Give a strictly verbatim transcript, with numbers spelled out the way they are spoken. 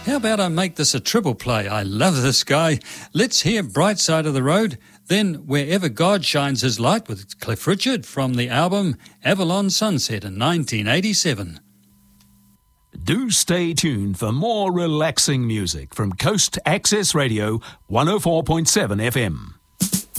How about I make this a triple play? I love this guy. Let's hear Bright Side of the Road, then Wherever God Shines His Light with Cliff Richard from the album Avalon Sunset in nineteen eighty-seven. Do stay tuned for more relaxing music from Coast Access Radio one oh four point seven F M.